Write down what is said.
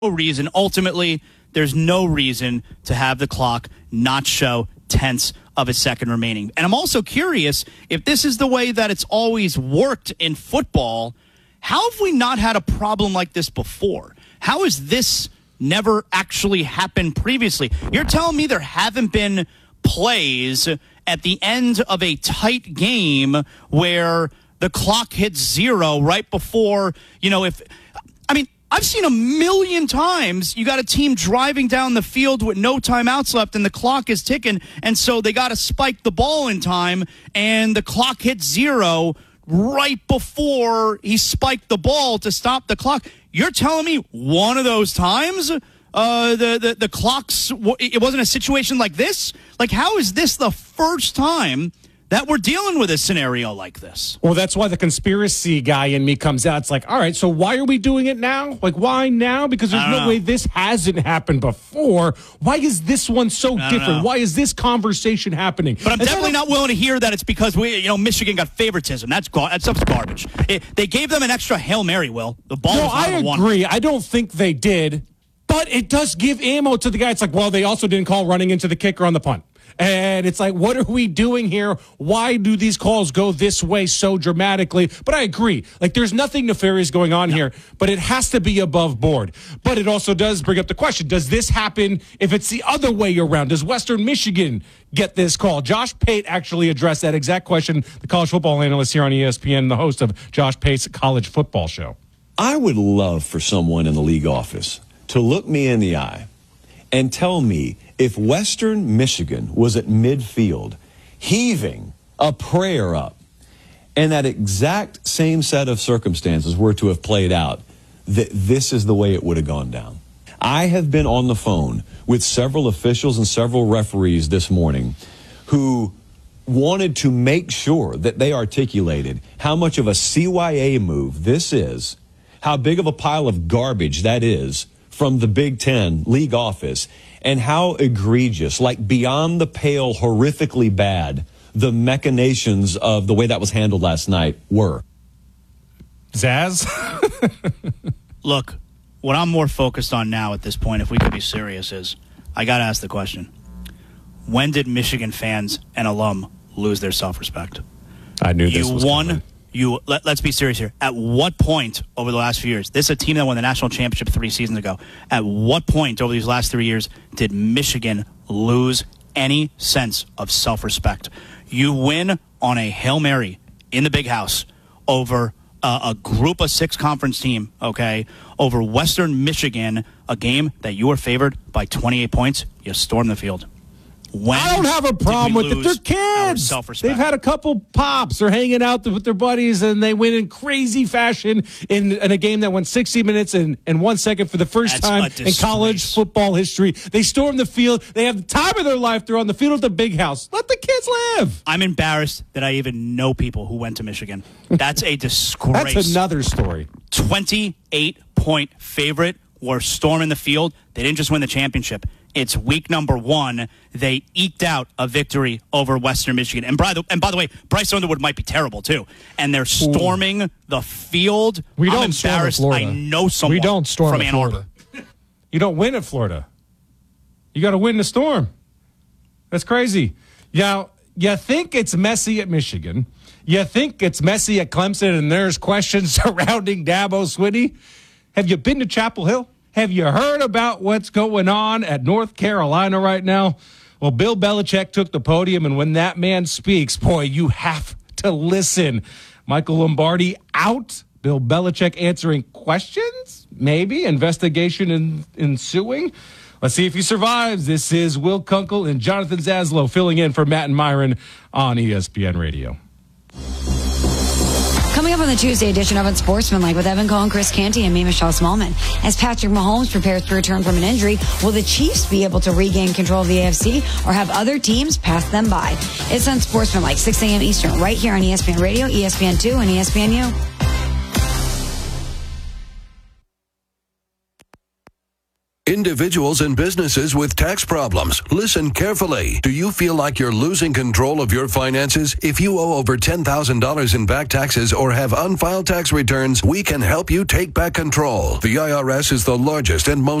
reason. Ultimately, there's no reason to have the clock not show tenths of a second remaining. And I'm also curious if this is the way that it's always worked in football. How have we not had a problem like this before? How has this never actually happened previously? You're telling me there haven't been plays at the end of a tight game where the clock hits zero right before, I've seen a million times you got a team driving down the field with no timeouts left and the clock is ticking, and so they got to spike the ball in time, and the clock hits zero right before he spiked the ball to stop the clock. You're telling me one of those times the clocks, it wasn't a situation like this? Like, how is this the first time that we're dealing with a scenario like this? Well, that's why the conspiracy guy in me comes out. It's like, all right, so why are we doing it now? Like, why now? Because there's no way this hasn't happened before. Why is this one so different? Why is this conversation happening? But I'm definitely not willing to hear that it's because Michigan got favoritism. That stuff's garbage. They gave them an extra Hail Mary, Will. The ball was I agree. I don't think they did. But it does give ammo to the guy. It's like, well, they also didn't call running into the kicker on the punt. And it's like, what are we doing here? Why do these calls go this way so dramatically? But I agree. Like, there's nothing nefarious going on here, but it has to be above board. But it also does bring up the question, does this happen if it's the other way around? Does Western Michigan get this call? Josh Pate actually addressed that exact question, the college football analyst here on ESPN, the host of Josh Pate's College Football Show. I would love for someone in the league office to look me in the eye and tell me if Western Michigan was at midfield, heaving a prayer up, and that exact same set of circumstances were to have played out, that this is the way it would have gone down. I have been on the phone with several officials and several referees this morning who wanted to make sure that they articulated how much of a CYA move this is, how big of a pile of garbage that is from the Big Ten league office, and how egregious, like beyond the pale, horrifically bad, the machinations of the way that was handled last night were. Zaz? Look, what I'm more focused on now at this point, if we could be serious, is I got to ask the question. When did Michigan fans and alum lose their self-respect? I knew this was coming. Let's be serious here. At what point over the last few years, this is a team that won the national championship 3 seasons ago, at what point over these last 3 years did Michigan lose any sense of self-respect? You win on a Hail Mary in the Big House over a group of 6 conference team, okay, over Western Michigan, a game that you were favored by 28 points, you storm the field. I don't have a problem with it. They're kids. They've had a couple pops. They're hanging out with their buddies, and they win in crazy fashion in a game that went 60 minutes and 1 second for the first time in college football history. They storm the field. They have the time of their life. They're on the field at the Big House. Let the kids live. I'm embarrassed that I even know people who went to Michigan. That's a disgrace. That's another story. 28-point favorite. Were storming the field. They didn't just win the championship. It's week number 1. They eked out a victory over Western Michigan. And by the way, Bryce Underwood might be terrible too. And they're storming the field. We don't I'm embarrassed. Storm at Florida. I know someone we don't storm from at Ann Florida. Arbor. You don't win at Florida. You got to win the storm. That's crazy. Yeah, you think it's messy at Michigan. You think it's messy at Clemson, and there's questions surrounding Dabo Swinney. Have you been to Chapel Hill? Have you heard about what's going on at North Carolina right now? Well, Bill Belichick took the podium, and when that man speaks, boy, you have to listen. Michael Lombardi out. Bill Belichick answering questions? Maybe. Investigation ensuing? Let's see if he survives. This is Will Kunkel and Jonathan Zaslow filling in for Matt and Myron on ESPN Radio. Coming up on the Tuesday edition of Unsportsmanlike with Evan Cohen, Chris Canty, and me, Michelle Smallman. As Patrick Mahomes prepares to return from an injury, will the Chiefs be able to regain control of the AFC or have other teams pass them by? It's Unsportsmanlike, 6 a.m. Eastern, right here on ESPN Radio, ESPN2, and ESPNU. Individuals and businesses with tax problems, listen carefully. Do you feel like you're losing control of your finances? If you owe over $10,000 in back taxes or have unfiled tax returns, we can help you take back control. The IRS is the largest and most